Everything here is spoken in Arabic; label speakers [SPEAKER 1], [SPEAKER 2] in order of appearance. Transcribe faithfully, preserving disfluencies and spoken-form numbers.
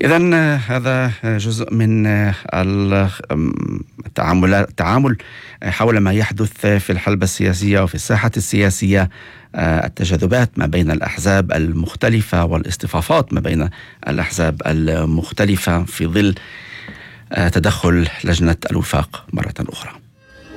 [SPEAKER 1] إذن هذا جزء من التعامل التعامل حول ما يحدث في الحلبة السياسية وفي الساحة السياسية، التجاذبات ما بين الأحزاب المختلفة والاصطفافات ما بين الأحزاب المختلفة في ظل تدخل لجنة الوفاق مرة أخرى.